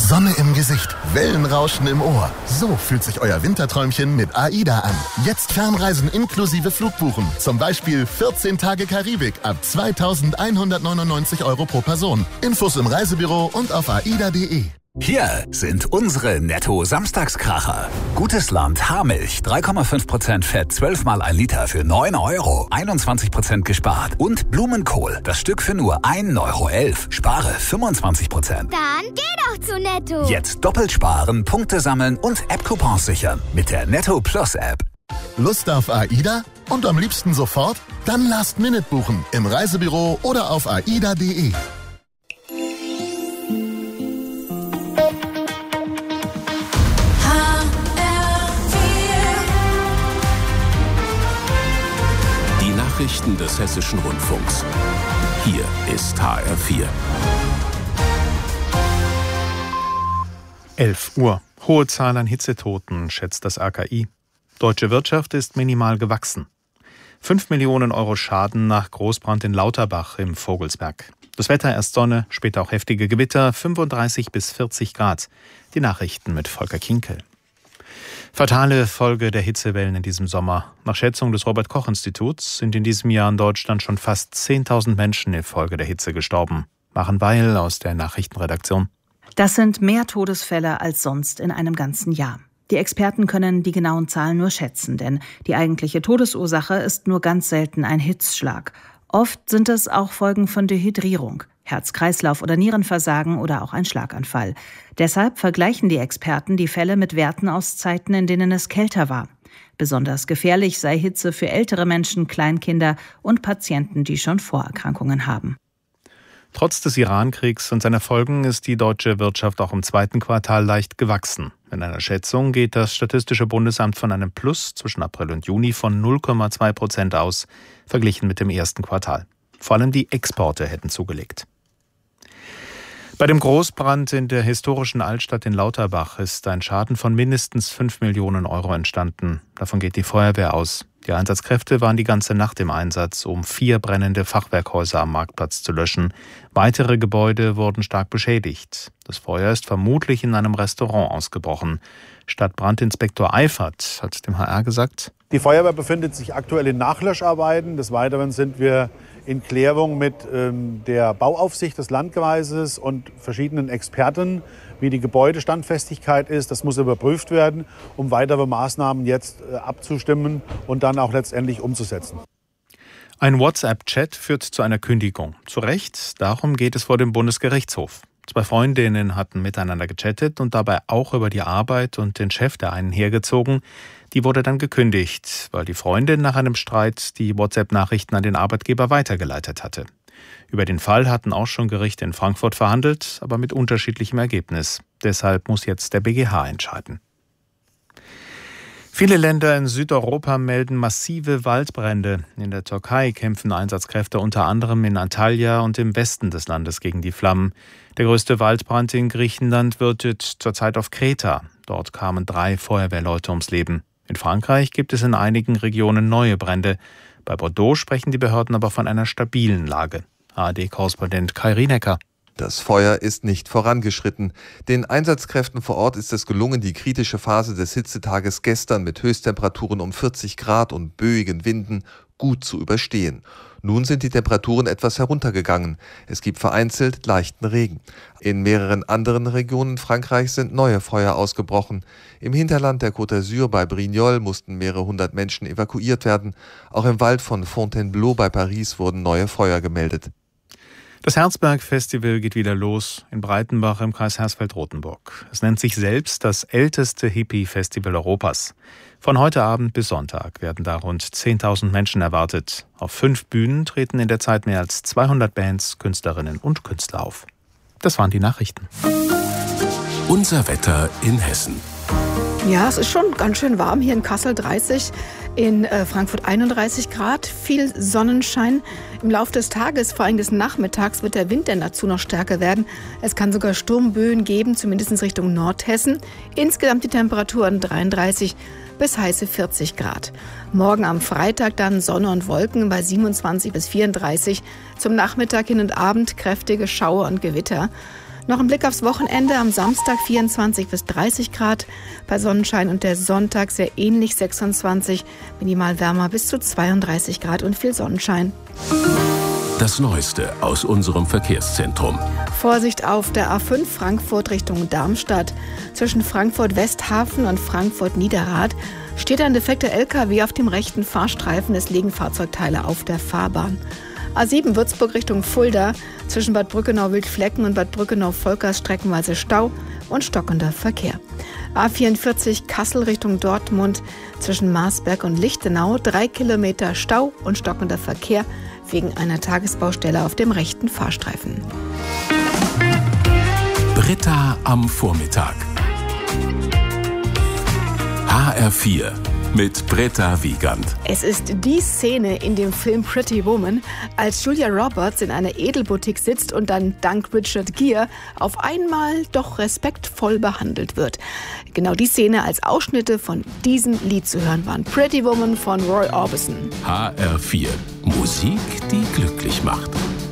Sonne im Gesicht, Wellenrauschen im Ohr. So fühlt sich euer Winterträumchen mit AIDA an. Jetzt Fernreisen inklusive Flugbuchen. Zum Beispiel 14 Tage Karibik ab 2.199 € pro Person. Infos im Reisebüro und auf aida.de. Hier sind unsere Netto-Samstagskracher. Gutes Land Haarmilch, 3,5% Fett, 12 mal 1 Liter für 9 €, 21% gespart. Und Blumenkohl, das Stück für nur 1,11 €, spare 25%. Dann geh doch zu Netto. Jetzt doppelt sparen, Punkte sammeln und App-Coupons sichern mit der Netto Plus App. Lust auf AIDA? Und am liebsten sofort? Dann Last-Minute buchen im Reisebüro oder auf aida.de. Nachrichten des Hessischen Rundfunks. Hier ist HR4. 11 Uhr. Hohe Zahl an Hitzetoten, schätzt das AKI. Deutsche Wirtschaft ist minimal gewachsen. 5 Millionen € Schaden nach Großbrand in Lauterbach im Vogelsberg. Das Wetter erst Sonne, später auch heftige Gewitter, 35 bis 40 Grad. Die Nachrichten mit Volker Kinkel. Fatale Folge der Hitzewellen in diesem Sommer. Nach Schätzung des Robert-Koch-Instituts sind in diesem Jahr in Deutschland schon fast 10.000 Menschen infolge der Hitze gestorben. Maren Weil aus der Nachrichtenredaktion. Das sind mehr Todesfälle als sonst in einem ganzen Jahr. Die Experten können die genauen Zahlen nur schätzen, denn die eigentliche Todesursache ist nur ganz selten ein Hitzschlag. Oft sind es auch Folgen von Dehydrierung, Herz-Kreislauf- oder Nierenversagen oder auch ein Schlaganfall. Deshalb vergleichen die Experten die Fälle mit Werten aus Zeiten, in denen es kälter war. Besonders gefährlich sei Hitze für ältere Menschen, Kleinkinder und Patienten, die schon Vorerkrankungen haben. Trotz des Iran-Kriegs und seiner Folgen ist die deutsche Wirtschaft auch im zweiten Quartal leicht gewachsen. In einer Schätzung geht das Statistische Bundesamt von einem Plus zwischen April und Juni von 0,2% aus, verglichen mit dem ersten Quartal. Vor allem die Exporte hätten zugelegt. Bei dem Großbrand in der historischen Altstadt in Lauterbach ist ein Schaden von mindestens 5 Millionen € entstanden. Davon geht die Feuerwehr aus. Die Einsatzkräfte waren die ganze Nacht im Einsatz, um 4 brennende Fachwerkhäuser am Marktplatz zu löschen. Weitere Gebäude wurden stark beschädigt. Das Feuer ist vermutlich in einem Restaurant ausgebrochen. Stadtbrandinspektor Eifert hat dem HR gesagt: Die Feuerwehr befindet sich aktuell in Nachlöscharbeiten. Des Weiteren sind wir in Klärung mit der Bauaufsicht des Landkreises und verschiedenen Experten, wie die Gebäudestandfestigkeit ist. Das muss überprüft werden, um weitere Maßnahmen jetzt abzustimmen und dann auch letztendlich umzusetzen. Ein WhatsApp-Chat führt zu einer Kündigung. Zu Recht, darum geht es vor dem Bundesgerichtshof. 2 Freundinnen hatten miteinander gechattet und dabei auch über die Arbeit und den Chef der einen hergezogen. Die wurde dann gekündigt, weil die Freundin nach einem Streit die WhatsApp-Nachrichten an den Arbeitgeber weitergeleitet hatte. Über den Fall hatten auch schon Gerichte in Frankfurt verhandelt, aber mit unterschiedlichem Ergebnis. Deshalb muss jetzt der BGH entscheiden. Viele Länder in Südeuropa melden massive Waldbrände. In der Türkei kämpfen Einsatzkräfte unter anderem in Antalya und im Westen des Landes gegen die Flammen. Der größte Waldbrand in Griechenland wütet zurzeit auf Kreta. Dort kamen 3 Feuerwehrleute ums Leben. In Frankreich gibt es in einigen Regionen neue Brände. Bei Bordeaux sprechen die Behörden aber von einer stabilen Lage. ARD-Korrespondent Kai Rienecker. Das Feuer ist nicht vorangeschritten. Den Einsatzkräften vor Ort ist es gelungen, die kritische Phase des Hitzetages gestern mit Höchsttemperaturen um 40 Grad und böigen Winden gut zu überstehen. Nun sind die Temperaturen etwas heruntergegangen. Es gibt vereinzelt leichten Regen. In mehreren anderen Regionen Frankreichs sind neue Feuer ausgebrochen. Im Hinterland der Côte d'Azur bei Brignoles mussten mehrere hundert Menschen evakuiert werden. Auch im Wald von Fontainebleau bei Paris wurden neue Feuer gemeldet. Das Herzberg-Festival geht wieder los in Breitenbach im Kreis Hersfeld-Rotenburg. Es nennt sich selbst das älteste Hippie-Festival Europas. Von heute Abend bis Sonntag werden da rund 10.000 Menschen erwartet. Auf 5 Bühnen treten in der Zeit mehr als 200 Bands, Künstlerinnen und Künstler auf. Das waren die Nachrichten. Unser Wetter in Hessen. Ja, es ist schon ganz schön warm hier in Kassel, 30, in Frankfurt 31 Grad, viel Sonnenschein. Im Laufe des Tages, vor allem des Nachmittags, wird der Wind dann dazu noch stärker werden. Es kann sogar Sturmböen geben, zumindest Richtung Nordhessen. Insgesamt die Temperaturen 33 bis heiße 40 Grad. Morgen am Freitag dann Sonne und Wolken bei 27 bis 34. Zum Nachmittag hin und Abend kräftige Schauer und Gewitter. Noch ein Blick aufs Wochenende. Am Samstag 24 bis 30 Grad bei Sonnenschein und der Sonntag sehr ähnlich, 26, minimal wärmer bis zu 32 Grad und viel Sonnenschein. Das Neueste aus unserem Verkehrszentrum. Vorsicht auf der A5 Frankfurt Richtung Darmstadt. Zwischen Frankfurt-Westhafen und Frankfurt-Niederrad steht ein defekter LKW auf dem rechten Fahrstreifen. Es liegen Fahrzeugteile auf der Fahrbahn. A7 Würzburg Richtung Fulda. Zwischen Bad Brückenau-Wildflecken und Bad Brückenau-Volkers streckenweise Stau und stockender Verkehr. A44 Kassel Richtung Dortmund. Zwischen Marsberg und Lichtenau 3 Kilometer Stau und stockender Verkehr wegen einer Tagesbaustelle auf dem rechten Fahrstreifen. Britta am Vormittag. HR4 mit Britta Wiegand. Es ist die Szene in dem Film Pretty Woman, als Julia Roberts in einer Edelboutique sitzt und dann dank Richard Gere auf einmal doch respektvoll behandelt wird. Genau die Szene als Ausschnitte von diesem Lied zu hören waren. Pretty Woman von Roy Orbison. HR4. Musik, die glücklich macht.